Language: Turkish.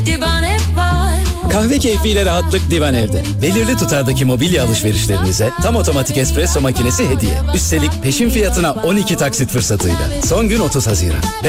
Divane var. Kahve keyfiyle rahatlık Divan Ev'de. Belirli tutardaki mobilya alışverişlerinize tam otomatik espresso makinesi hediye. Üstelik peşin fiyatına 12 taksit fırsatıyla. Son gün 30 Haziran.